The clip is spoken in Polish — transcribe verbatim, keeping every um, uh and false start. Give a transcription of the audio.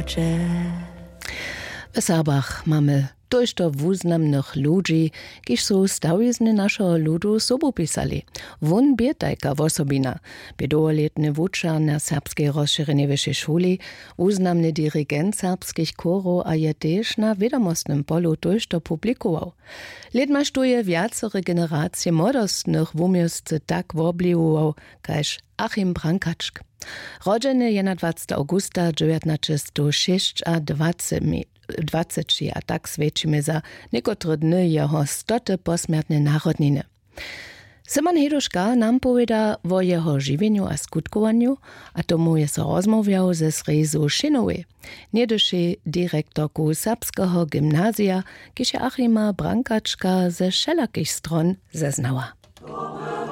lodzie. W Sabach mamy durch to wuznamnych ludzi, kiż su stawizny naszego ludu sobu pisali. Won bietajka wosobina, biedoletny wuča na serbskiej rozszerzenie wyższej szuli, wuznamny dirigent serbskich chorów, a je też na wiadomostnym polu durch to publikował. Led maštuje wiacere generacje młodostnych wumiostce tak wobliwował, kaž Achim Brankaczk. Rodzeny je na dwudziestego augusta dziewiętnaście sześć a dwadzieścia dwadzieścia, a tak svedčimy za niekotre dny jeho stote posmrtne narodniny. Simon Heduška nam poveda o jeho žiwieniu a skutkowaniu, a tomu je so rozmawiał ze Srezu Šinowej, niedyszy direktorku serbskiego gimnazja, kiż Achima Brankaczka ze wszelakich stron zeznała.